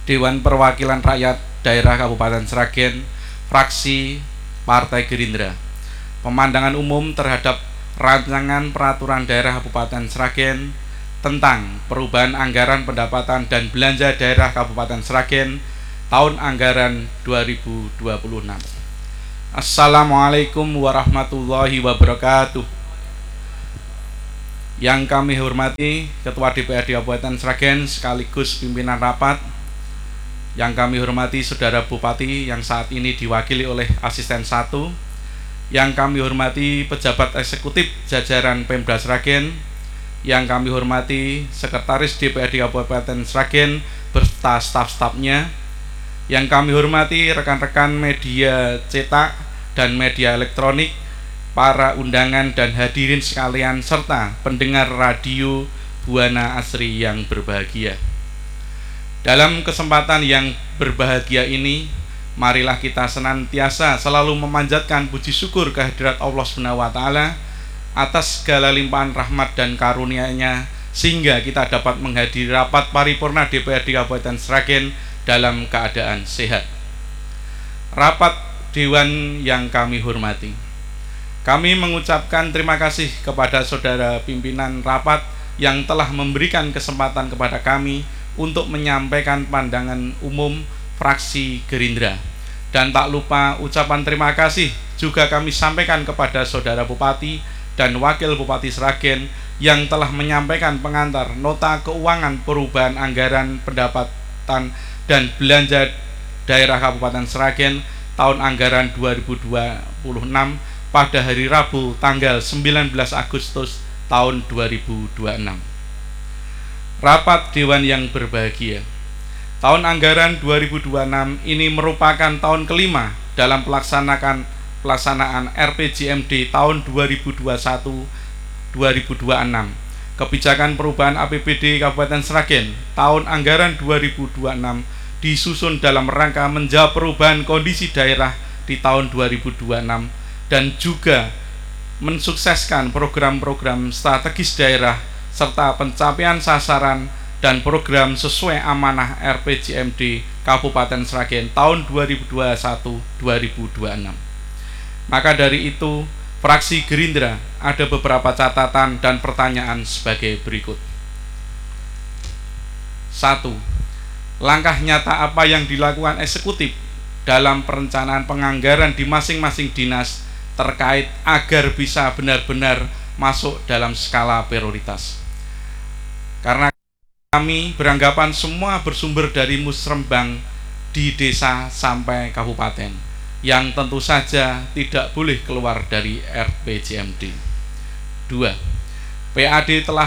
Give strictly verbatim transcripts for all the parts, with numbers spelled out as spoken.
Dewan Perwakilan Rakyat Daerah Kabupaten Sragen, fraksi Partai Gerindra. Pemandangan umum terhadap rancangan peraturan daerah Kabupaten Sragen tentang perubahan anggaran pendapatan dan belanja daerah Kabupaten Sragen tahun anggaran dua ribu dua puluh enam. Assalamualaikum warahmatullahi wabarakatuh. Yang kami hormati Ketua D P R D Kabupaten Sragen sekaligus pimpinan rapat. Yang kami hormati Saudara Bupati yang saat ini diwakili oleh Asisten satu. Yang kami hormati pejabat eksekutif jajaran Pemda Sragen. Yang kami hormati Sekretaris D P R D Kabupaten Sragen beserta staf-stafnya. Yang kami hormati rekan-rekan media cetak dan media elektronik, para undangan dan hadirin sekalian, serta pendengar radio Buana Asri yang berbahagia. Dalam kesempatan yang berbahagia ini, marilah kita senantiasa selalu memanjatkan puji syukur kehadirat Allah subhanahu wa taala atas segala limpahan rahmat dan karunia-Nya, sehingga kita dapat menghadiri rapat paripurna D P R D Kabupaten Sragen dalam keadaan sehat. Rapat Dewan yang kami hormati, kami mengucapkan terima kasih kepada saudara pimpinan rapat yang telah memberikan kesempatan kepada kami untuk menyampaikan pandangan umum fraksi Gerindra. Dan tak lupa ucapan terima kasih juga kami sampaikan kepada saudara Bupati dan Wakil Bupati Sragen yang telah menyampaikan pengantar nota keuangan perubahan anggaran pendapatan dan belanja daerah Kabupaten Sragen tahun anggaran dua ribu dua puluh enam pada hari Rabu tanggal sembilan belas Agustus tahun dua ribu dua puluh enam. Rapat Dewan yang berbahagia, tahun anggaran dua ribu dua puluh enam ini merupakan tahun kelima dalam pelaksanaan pelaksanaan R P J M D tahun dua ribu dua puluh satu sampai dua ribu dua puluh enam. Kebijakan perubahan A P B D Kabupaten Sragen tahun anggaran dua ribu dua puluh enam disusun dalam rangka menjawab perubahan kondisi daerah di tahun dua ribu dua puluh enam dan juga mensukseskan program-program strategis daerah serta pencapaian sasaran dan program sesuai amanah R P J M D Kabupaten Sragen tahun dua ribu dua puluh satu sampai dua ribu dua puluh enam. Maka dari itu, fraksi Gerindra ada beberapa catatan dan pertanyaan sebagai berikut. Satu. Langkah nyata apa yang dilakukan eksekutif dalam perencanaan penganggaran di masing-masing dinas terkait agar bisa benar-benar masuk dalam skala prioritas? Karena kami beranggapan semua bersumber dari musrembang di desa sampai kabupaten, yang tentu saja tidak boleh keluar dari R P J M D. Dua. P A D telah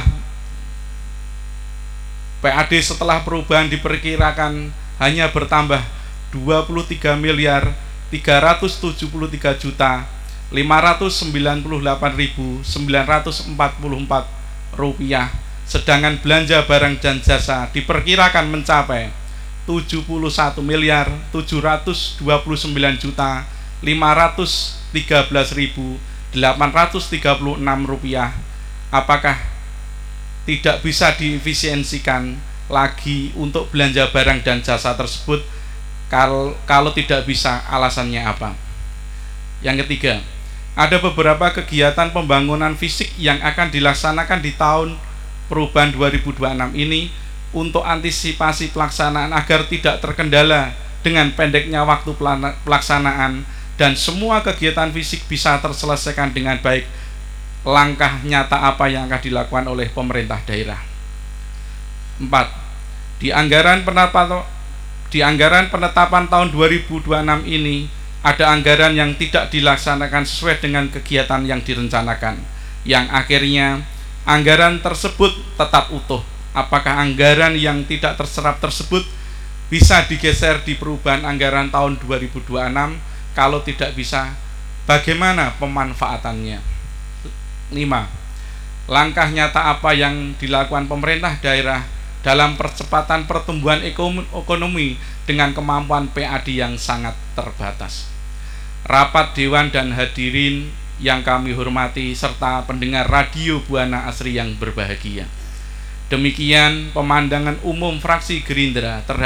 P A D setelah perubahan diperkirakan hanya bertambah dua puluh tiga miliar tiga ratus tujuh puluh tiga juta lima ratus sembilan puluh delapan ribu sembilan ratus empat puluh empat rupiah, sedangkan belanja barang dan jasa diperkirakan mencapai tujuh puluh satu miliar tujuh ratus dua puluh sembilan juta lima ratus tiga belas ribu delapan ratus tiga puluh enam rupiah. Apakah tidak bisa diefisiensikan lagi untuk belanja barang dan jasa tersebut? Kalau, kalau tidak bisa, alasannya apa? Yang ketiga, ada beberapa kegiatan pembangunan fisik yang akan dilaksanakan di tahun perubahan dua ribu dua puluh enam ini untuk antisipasi pelaksanaan agar tidak terkendala dengan pendeknya waktu pelaksanaan dan semua kegiatan fisik bisa terselesaikan dengan baik. Langkah nyata apa yang akan dilakukan oleh pemerintah daerah? Empat. Di anggaran penetapan di anggaran penetapan tahun dua ribu dua puluh enam ini ada anggaran yang tidak dilaksanakan sesuai dengan kegiatan yang direncanakan, yang akhirnya anggaran tersebut tetap utuh. Apakah anggaran yang tidak terserap tersebut bisa digeser di perubahan anggaran tahun dua ribu dua puluh enam? Kalau tidak bisa, bagaimana pemanfaatannya? Lima. Langkah nyata apa yang dilakukan pemerintah daerah dalam percepatan pertumbuhan ekonomi dengan kemampuan P A D yang sangat terbatas? Rapat Dewan dan hadirin yang kami hormati serta pendengar radio Buana Asri yang berbahagia, demikian pemandangan umum fraksi Gerindra terhadap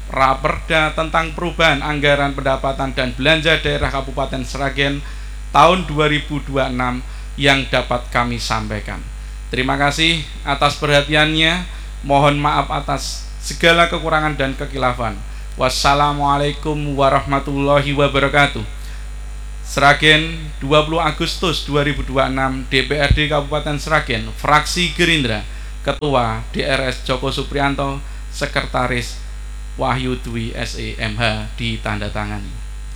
Raperda tentang perubahan anggaran pendapatan dan belanja daerah Kabupaten Sragen tahun dua ribu dua puluh enam yang dapat kami sampaikan. Terima kasih atas perhatiannya. Mohon maaf atas segala kekurangan dan kekhilafan. Wassalamualaikum warahmatullahi wabarakatuh. Sragen, dua puluh Agustus dua ribu dua puluh enam, D P R D Kabupaten Sragen, Fraksi Gerindra, Ketua D R S Joko Suprianto, Sekretaris Wahyu Dwi S E M H ditandatangani.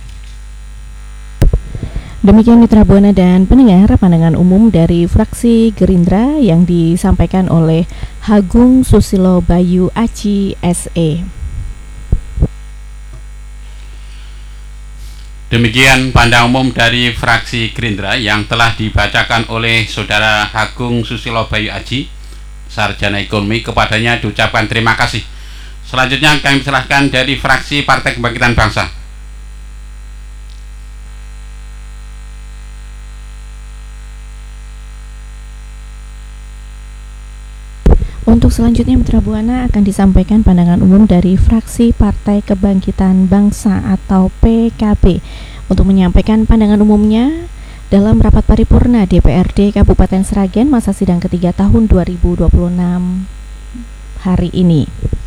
Demikian Mitra Buana dan pendengar pandangan umum dari Fraksi Gerindra yang disampaikan oleh Hagung Susilo Bayu Aci S E. Demikian pandangan umum dari Fraksi Gerindra yang telah dibacakan oleh Saudara Hagung Susilo Bayu Aci, Sarjana Ekonomi. Kepadanya diucapkan terima kasih. Selanjutnya kami serahkan dari Fraksi Partai Kebangkitan Bangsa. Untuk selanjutnya Mitra Buana akan disampaikan pandangan umum dari Fraksi Partai Kebangkitan Bangsa atau P K B. Untuk menyampaikan pandangan umumnya dalam rapat paripurna D P R D Kabupaten Sragen masa sidang ketiga tahun dua ribu dua puluh enam hari ini.